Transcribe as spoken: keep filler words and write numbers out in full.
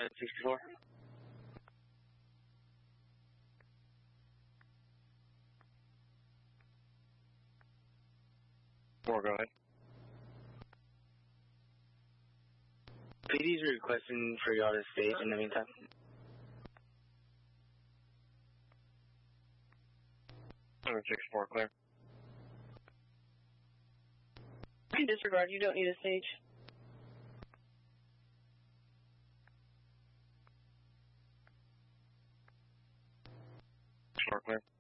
ahead, sixty-four. Four, go ahead. P D's requesting for y'all to stay in the meantime. seven six four, clear. Disregard, you don't need a stage. Four, clear.